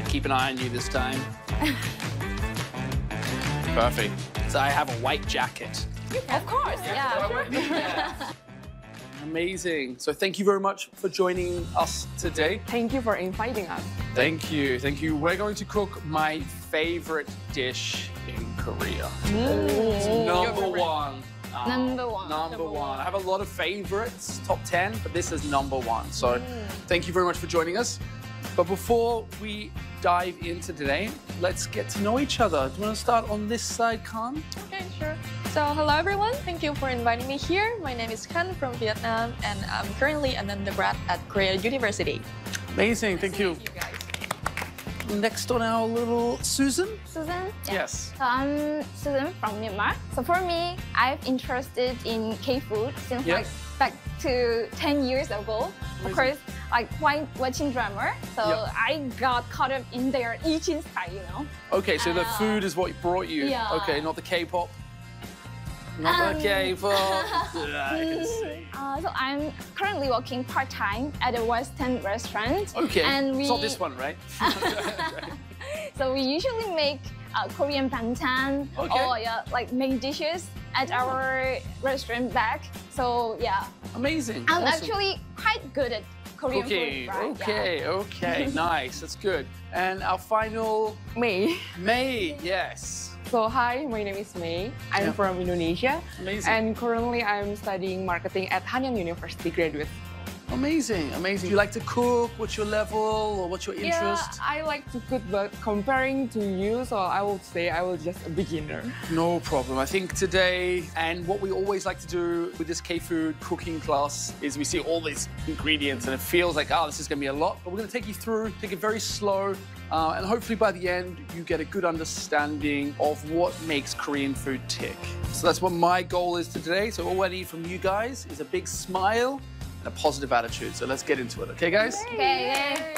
keep an eye on you this time. Perfect. So I have a white jacket. Of course, yeah. Amazing. So thank you very much for joining us today. Thank you for inviting us. Thank you. Thank you. We're going to cook my favorite dish in Korea. It's number one. Number one. Number one. I have a lot of favorites, top 10, but this is number one. So thank you very much for joining us. But before we dive into today, let's get to know each other. Do you want to start on this side, Khan? Okay, sure. So hello everyone, thank you for inviting me here. My name is Khan from Vietnam and I'm currently an undergrad at Korea University. Amazing, thank you. Thank you guys. Next on our little Susan. Susan? Yeah. Yes. So I'm Susan from Myanmar. So for me, I'm interested in K-food since Yeah. like back to 10 years ago. Of course, like while watching drama, so Yeah. I got caught up in their eating style, you know. Okay, so the food is what brought you. Yeah. Okay, not the K-pop. Not the K-pop. Yeah, I can see. So I'm currently working part-time at a Western restaurant. Okay, And we, it's not this one, right? So we usually make Korean banchan Okay. or like main dishes at our restaurant back. So yeah, Amazing. I'm awesome. actually quite good at Korean Okay, food, right? okay, nice, that's good. And our final, May. May, yes. So hi, my name is May. I'm Yeah. from Indonesia. Amazing. And currently I'm studying marketing at Hanyang University graduate. Amazing, amazing. Do you like to cook? What's your level or what's your interest? Yeah, I like to cook, but comparing to you, so I will say I was just a beginner. No problem. I think today, and what we always like to do with this K-food cooking class is we see all these ingredients and it feels like, oh, this is going to be a lot. But we're going to take you through, take it very slow, and hopefully by the end, you get a good understanding of what makes Korean food tick. So that's what my goal is today. So all I need from you guys is a big smile and a positive attitude. So let's get into it, okay, guys? Okay.